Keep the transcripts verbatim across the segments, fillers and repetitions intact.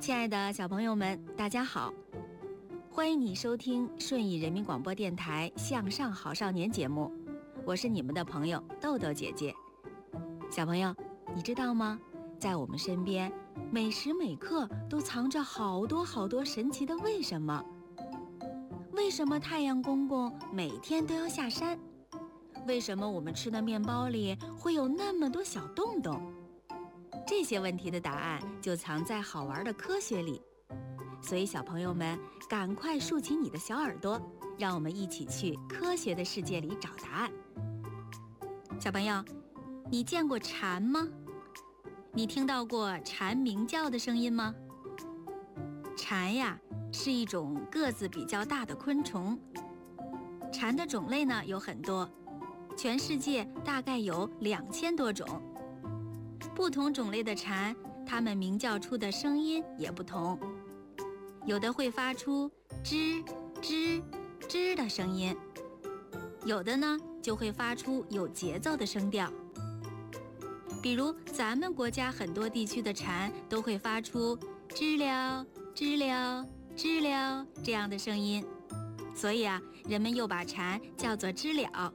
亲爱的小朋友们，大家好，欢迎你收听顺义人民广播电台向上好少年节目，我是你们的朋友豆豆姐姐。小朋友，你知道吗？在我们身边，每时每刻都藏着好多好多神奇的为什么。为什么太阳公公每天都要下山？为什么我们吃的面包里会有那么多小洞洞？这些问题的答案就藏在好玩的科学里，所以小朋友们赶快竖起你的小耳朵，让我们一起去科学的世界里找答案。小朋友，你见过蝉吗？你听到过蝉鸣叫的声音吗？蝉呀，是一种个子比较大的昆虫。蝉的种类呢有很多，全世界大概有两千多种。不同种类的蝉，它们鸣叫出的声音也不同，有的会发出吱吱吱的声音，有的呢就会发出有节奏的声调。比如咱们国家很多地区的蝉都会发出知了知了知了这样的声音，所以啊，人们又把蝉叫做知了。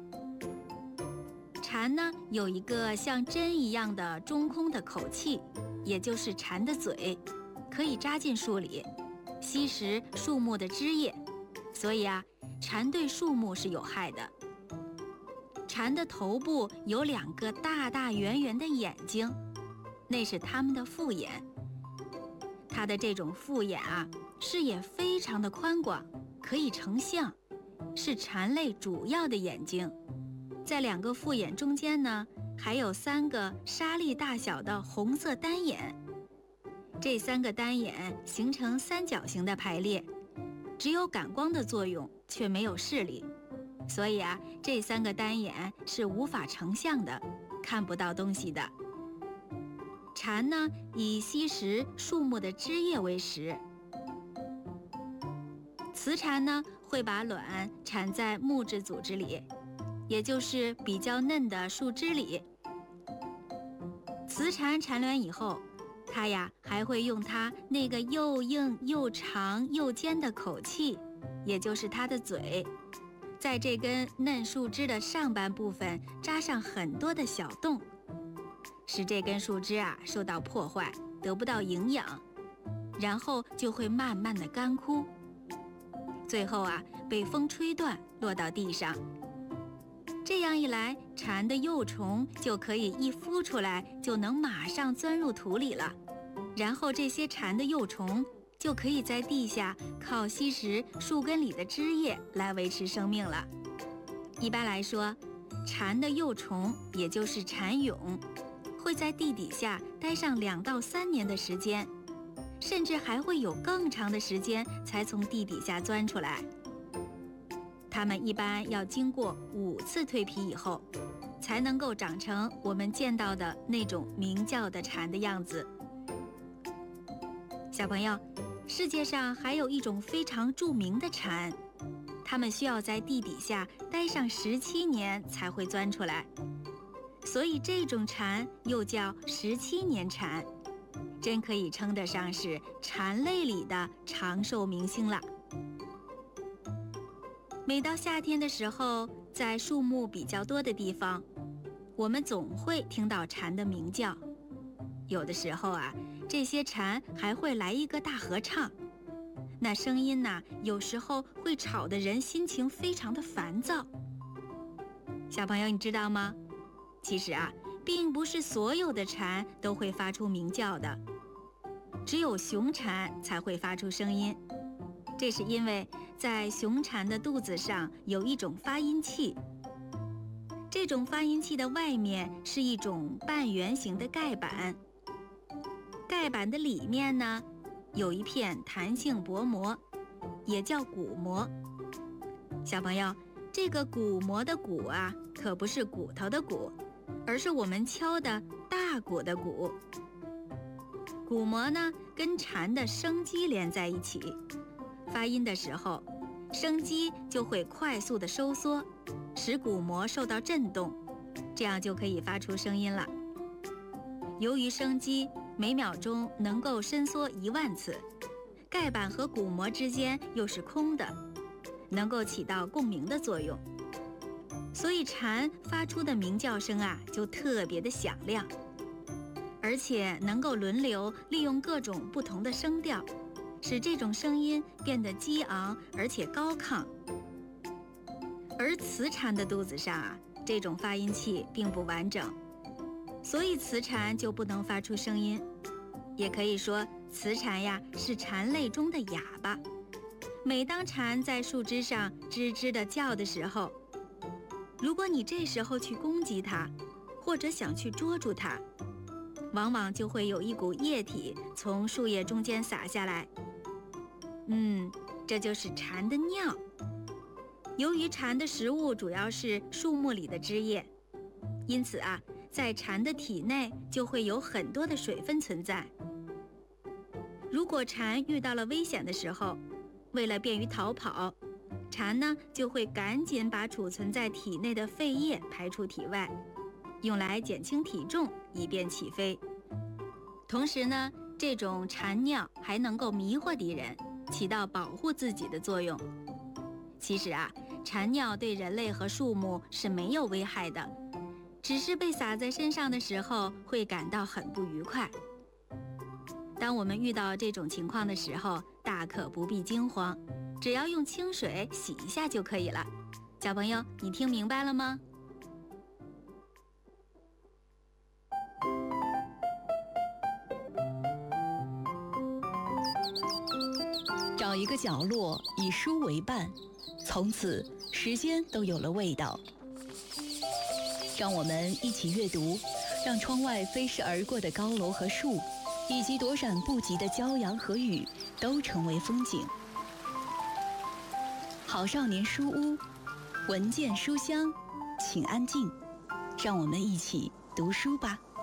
蝉呢有一个像针一样的中空的口器，也就是蝉的嘴，可以扎进树里，吸食树木的枝叶，所以啊，蝉对树木是有害的。蝉的头部有两个大大圆圆的眼睛，那是它们的复眼。它的这种复眼啊，视野非常的宽广，可以成像，是蝉类主要的眼睛。在两个复眼中间呢，还有三个沙粒大小的红色单眼。这三个单眼形成三角形的排列，只有感光的作用，却没有视力。所以啊，这三个单眼是无法成像的，看不到东西的。蝉呢，以吸食树木的枝叶为食。雌蝉呢，会把卵产在木质组织里，也就是比较嫩的树枝里。雌蝉产卵以后，它呀还会用它那个又硬又长又尖的口器，也就是它的嘴，在这根嫩树枝的上半部分扎上很多的小洞，使这根树枝啊受到破坏，得不到营养，然后就会慢慢的干枯，最后啊被风吹断，落到地上。这样一来，蝉的幼虫就可以一孵出来就能马上钻入土里了，然后这些蝉的幼虫就可以在地下靠吸食树根里的枝叶来维持生命了。一般来说，蝉的幼虫，也就是蝉蛹，会在地底下待上两到三年的时间，甚至还会有更长的时间才从地底下钻出来。它们一般要经过五次蜕皮以后，才能够长成我们见到的那种鸣叫的蝉的样子。小朋友，世界上还有一种非常著名的蝉，它们需要在地底下待上十七年才会钻出来，所以这种蝉又叫十七年蝉，真可以称得上是蝉类里的长寿明星了。每到夏天的时候，在树木比较多的地方，我们总会听到蝉的鸣叫。有的时候啊，这些蝉还会来一个大合唱，那声音呢，有时候会吵得人心情非常的烦躁。小朋友，你知道吗？其实啊，并不是所有的蝉都会发出鸣叫的，只有雄蝉才会发出声音。这是因为在雄蝉的肚子上有一种发音器，这种发音器的外面是一种半圆形的盖板，盖板的里面呢有一片弹性薄膜，也叫鼓膜。小朋友，这个鼓膜的鼓啊，可不是骨头的骨，而是我们敲的大鼓的鼓。鼓膜呢跟蝉的声肌连在一起，发音的时候，声肌就会快速的收缩，使鼓膜受到震动，这样就可以发出声音了。由于声肌每秒钟能够伸缩一万次，盖板和鼓膜之间又是空的，能够起到共鸣的作用。所以蝉发出的鸣叫声啊，就特别的响亮，而且能够轮流利用各种不同的声调，使这种声音变得激昂而且高亢。而雌蝉的肚子上啊，这种发音器并不完整，所以雌蝉就不能发出声音。也可以说，雌蝉呀是蝉类中的哑巴。每当蝉在树枝上吱吱地叫的时候，如果你这时候去攻击它，或者想去捉住它，往往就会有一股液体从树叶中间洒下来。嗯，这就是蝉的尿。由于蝉的食物主要是树木里的枝叶，因此啊，在蝉的体内就会有很多的水分存在。如果蝉遇到了危险的时候，为了便于逃跑，蝉呢就会赶紧把储存在体内的废液排出体外，用来减轻体重，以便起飞。同时呢，这种蝉尿还能够迷惑敌人，起到保护自己的作用。其实啊，蝉尿对人类和树木是没有危害的，只是被洒在身上的时候会感到很不愉快。当我们遇到这种情况的时候，大可不必惊慌，只要用清水洗一下就可以了。小朋友，你听明白了吗？ 找一个角落，以书为伴，从此时间都有了味道。让我们一起阅读，让窗外飞逝而过的高楼和树，以及躲闪不及的骄阳和雨，都成为风景。好少年书屋，闻见书香，请安静，让我们一起读书吧。